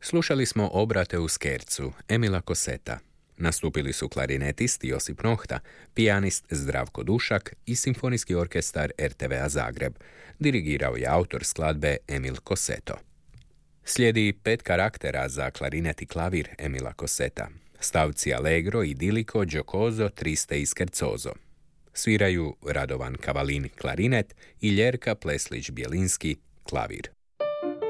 Slušali smo obrate u skercu Emila Koseta. Nastupili su klarinetist Josip Nohta, pijanist Zdravko Dušak i simfonijski orkestar RTV-a Zagreb. Dirigirao je autor skladbe Emil Koseto. Slijedi 5 karaktera za klarinet i klavir Emila Koseta. Stavci allegro, idilico, giocoso, triste i scherzoso. Sviraju Radovan Kavalin klarinet i Ljerka Pleslić-Bjelinski klavir.